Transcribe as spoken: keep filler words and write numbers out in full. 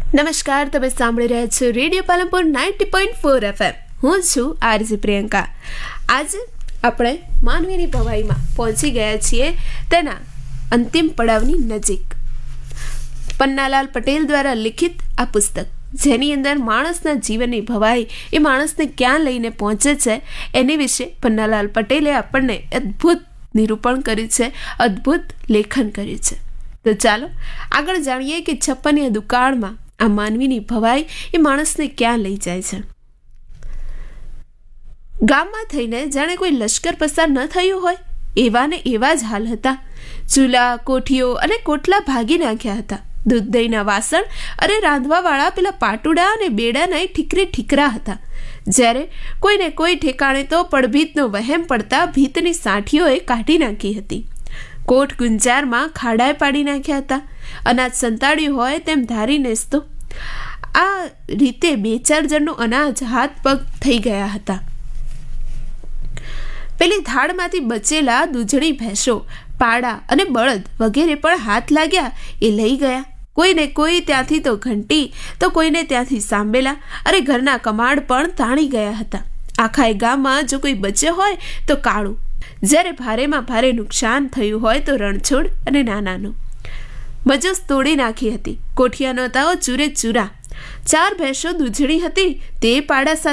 નમસ્કાર, તમે સાંભળી રહ્યા છો radio Palanpur ninety point four FM. હું છું આરજે પ્રિયંકા. આજે આપણે માનવીની ભવાઈમાં પહોંચી ગયા છીએ તેના અંતિમ પડાવની નજીક. પન્નાલાલ પટેલ દ્વારા લિખિત આ પુસ્તક, જેની અંદર માણસના જીવનની ભવાઈ એ માણસને ક્યાં લઈને પહોંચે છે એની વિશે પન્નાલાલ પટેલે આપણને અદ્ભુત નિરૂપણ કર્યું છે, અદ્ભુત લેખન કર્યું છે. તો ચાલો આગળ જાણીએ કે છપ્પનિયા દુકાળમાં આ માનવીની ભવાઈ એ માણસને ક્યાં લઈ જાય છે. ગામમાં થઈને જાણે કોઈ લશ્કર પસાર ન થયું હોય એવા ને એવા જ હાલ હતા. ચૂલા, કોઠીઓ અને કોટલા ભાગી નાખ્યા હતા. દૂધ દહીંના વાસણ અને રાંધવાવાળા પેલા પાટુડા અને બેડાના ઠીકરે ઠીકરા હતા. જ્યારે કોઈને કોઈ ઠેકાણે તો પડભીતનો વહેમ પડતા ભીતની સાઠીઓએ કાઢી નાખી હતી. કોટ ગુંજારમાં ખાડાએ પાડી નાખ્યા હતા. અનાજ સંતાડ્યું હોય તેમ ધારી નેસતો. આ રીતે બે ચાર જણનું અનાજ હાથ પગ થઈ ગયા હતા. પેલી ધાડમાંથી બચેલા દૂધણી ભેંસો, પાડા અને બળદ વગેરે પણ હાથ લાગ્યા એ લઈ ગયા. કોઈને કોઈ ત્યાંથી તો ઘંટી, તો કોઈને ત્યાંથી સાંભેલા અને ઘરના કમાડ પણ તાણી ગયા હતા. આખા ગામમાં જો કોઈ બચ્યો હોય તો કાળું, જ્યારે ભારેમાં ભારે નુકસાન થયું હોય તો રણછોડ અને નાનાનું. મજૂસ તોડી નાખી હતી. કોઠિયાનો તાઓ ચૂરે ચૂરા. ચાર ભેંસો દૂધણી હતી તે પાડા સાથે